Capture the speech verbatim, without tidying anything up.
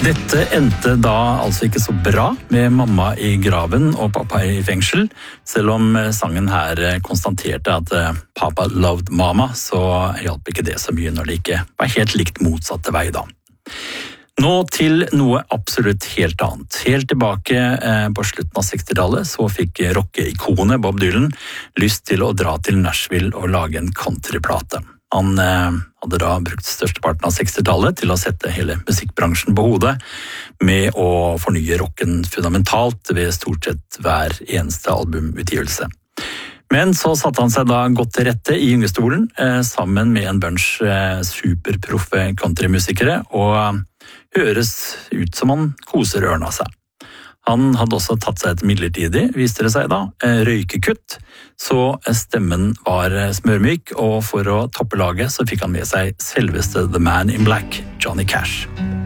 Dette endte da altså ikke så bra med mamma i graven og pappa i fengsel, selv om sangen her konstaterte at Papa loved mama, så hjalp ikke det så mye når det ikke var helt likt motsatte vei da. Nå til noe absolutt helt annet. Helt tilbake på slutten av sekstitallet så fikk rockeikonet Bob Dylan lyst til å dra til Nashville og lage en countryplate. Han eh, hadde da brukt størsteparten av sekstitallet til å sette hele musikkbransjen på hodet med å fornye rocken fundamentalt ved stort sett hver eneste albumutgivelse. Men så satte han seg da godt til rette i gyngestolen eh, sammen med en bunch eh, superproffe countrymusikere og høres ut som han koser ørene av seg. Han hadde også tatt seg et midlertidig, viste det seg da, røykekutt, så stemmen var smørmyk, og for å toppe laget så fikk han med seg selveste The Man in Black, Johnny Cash.